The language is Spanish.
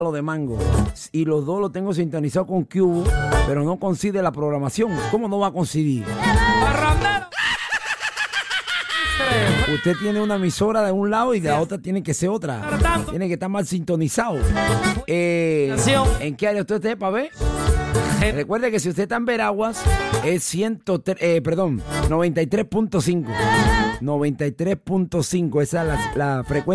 lo de Mango. Y los dos los tengo sintonizados con Cubo, pero no coincide la programación. ¿Cómo no va a coincidir? Usted tiene una emisora de un lado y de la otra tiene que ser otra. Tiene que estar mal sintonizado. ¿En qué área usted está, para ver? Recuerde que si usted está en Veraguas, es 93.5. 93.5, esa es la frecuencia.